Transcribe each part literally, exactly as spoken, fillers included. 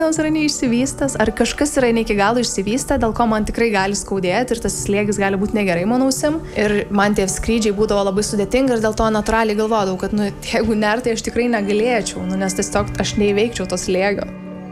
yra neišsivystęs, ar kažkas yra ne iki galo išsivystę, dėl ko man tikrai gali skaudėti ir tas slėgis gali būti negerai mano ausim. Ir man tie skrydžiai būdavo labai sudėtingi ir dėl to natūraliai galvodavau, kad nu, jeigu ner, tai aš tikrai negalėčiau, nu, nes tiesiog aš neįveikčiau to slėgio.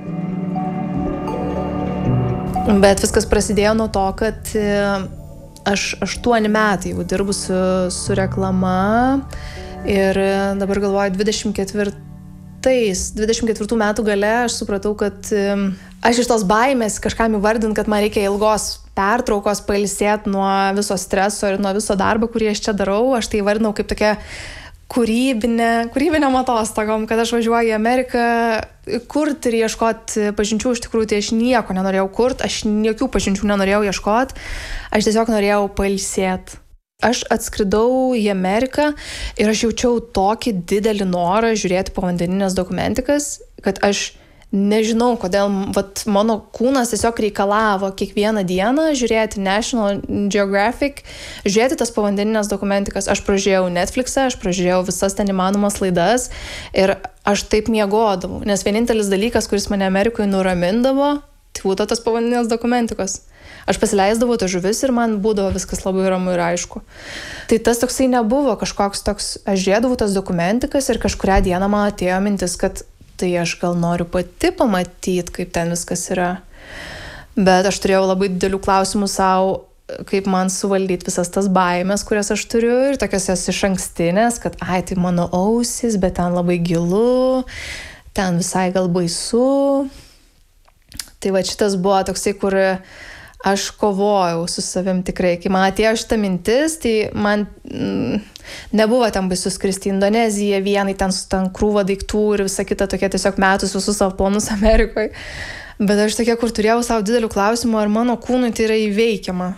Bet viskas prasidėjo nuo to, kad aš aštuoni metai jau dirbu su, su reklama ir dabar galvoju dvidešimt ketvirtais dvidešimt ketvirtų metų gale aš supratau, kad aš iš tos baimės kažkam įvardint, kad man reikia ilgos pertraukos pailsėti nuo viso streso ir nuo viso darbo, kurį aš čia darau. Aš tai įvardinau kaip tokia kūrybinė, kūrybinė atostogom, kad aš važiuoju į Ameriką kurti ir ieškoti pažinčių. Iš tikrųjų, tai aš nieko nenorėjau kurti, aš jokių pažinčių nenorėjau ieškoti, aš tiesiog norėjau pailsėti. Aš atskridau į Ameriką ir aš jaučiau tokį didelį norą žiūrėti povandeninės dokumentikas, kad aš nežinau, kodėl vat, mano kūnas tiesiog reikalavo kiekvieną dieną žiūrėti National Geographic, žiūrėti tas povandeninės dokumentikas. Aš pražiūrėjau Netflixą, aš pražiūrėjau visas ten įmanomas laidas ir aš taip miegodavau, nes vienintelis dalykas, kuris mane Amerikoje nuramindavo, tai būtų tas povandeninės dokumentikos. Aš pasileisdavau tą žuvis ir man būdavo viskas labai ramu ir aišku. Tai tas toksai nebuvo kažkoks toks, aš žiūrėdavau tas dokumentikas ir kažkurią dieną man atėjo mintis, kad tai aš gal noriu pati pamatyti, kaip ten viskas yra. Bet aš turėjau labai didelių klausimų savo, kaip man suvaldyti visas tas baimės, kurias aš turiu ir tokias jas iš ankstinės, kad ai, tai mano ausis, bet ten labai gilu, ten visai gal baisu. Tai va šitas buvo toksai, kur aš kovojau su savim tikrai. Kai man atėjo šita mintis, tai man mm, nebuvo ten baisu skristi į Indoneziją, vienai ten su ten krūva daiktų ir visa kita tokia tiesiog metus visus savo planus Amerikoje. Bet aš tokia, kur turėjau savo didelių klausimų, ar mano kūnui tai yra įveikiama.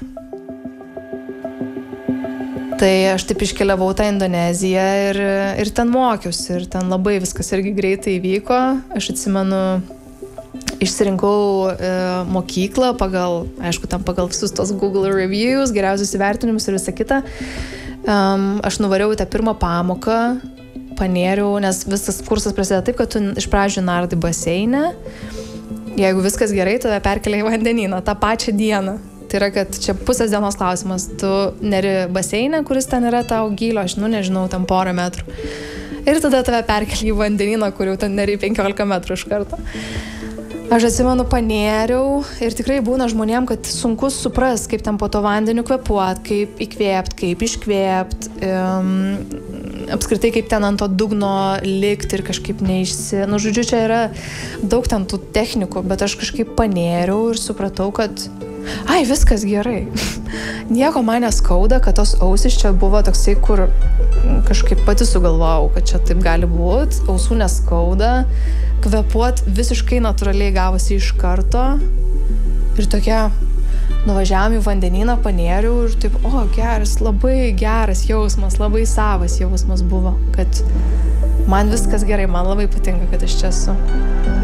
Tai aš taip iškeliavau tą Indoneziją ir, ir ten mokiausi ir ten labai viskas irgi greitai įvyko. Aš atsimenu, išsirinkau e, mokyklą pagal, aišku, tam pagal visus tos Google reviews, geriausius įvertinimus ir visą kitą. Um, aš nuvariau į tą pirmą pamoką, panėriau, nes visas kursas prasideda taip, kad tu iš pradžių nardai baseine. Jeigu viskas gerai, tave perkelia į vandenyną tą pačią dieną. Tai yra, kad čia pusės dienos klausimas. Tu neri baseine, kuris ten yra tau gylio, aš nu nežinau, tam porą metrų. Ir tada tave perkelia į vandenyną, kur jau ten neri penkiolika metrų iš karto. Aš atsimenu, panėriau ir tikrai būna žmonėm, kad sunku supras, kaip ten po to vandeniu kvepuot, kaip įkvėpt, kaip iškvėpt, um, apskritai kaip ten ant to dugno likt ir kažkaip neišsi... Nu, žodžiu, čia yra daug ten tų technikų, bet aš kažkaip panėriau ir supratau, kad ai, viskas gerai. Nieko man neskauda, kad tos ausis čia buvo toksai, kur kažkaip pati sugalvojau, kad čia taip gali būti, ausų neskauda. Kvepuot visiškai natūraliai gavosi iš karto ir tokia nuvažiavom į vandenyną, panėriau ir taip, o, geras, labai geras jausmas, labai savas jausmas buvo, kad man viskas gerai, man labai patinka, kad aš čia esu.